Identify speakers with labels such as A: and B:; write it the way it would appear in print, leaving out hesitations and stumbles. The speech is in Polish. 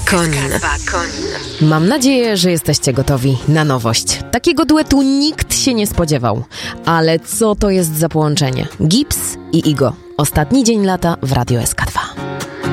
A: konne.
B: Mam nadzieję, że jesteście gotowi na nowość. Takiego duetu nikt się nie spodziewał. Ale co to jest za połączenie? Gips i Igo. Ostatni dzień lata w Radio SK.